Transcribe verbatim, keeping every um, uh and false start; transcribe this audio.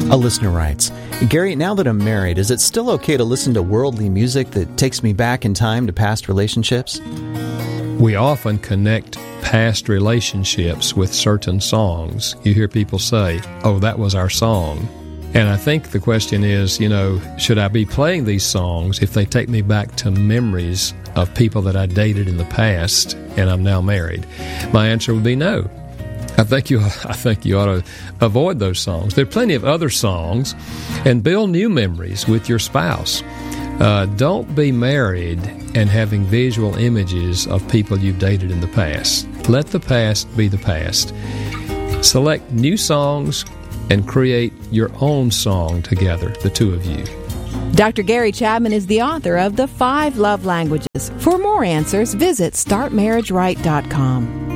A listener writes, Gary, now that I'm married, is it still okay to listen to worldly music that takes me back in time to past relationships? We often connect past relationships with certain songs. You hear people say, oh, that was our song. And I think the question is, you know, should I be playing these songs if they take me back to memories of people that I dated in the past and I'm now married? My answer would be no. I think you I think you ought to avoid those songs. There are plenty of other songs, and build new memories with your spouse. Uh, don't be married and having visual images of people you've dated in the past. Let the past be the past. Select new songs and create your own song together, the two of you. Doctor Gary Chapman is the author of The Five Love Languages. For more answers, visit start marriage right dot com.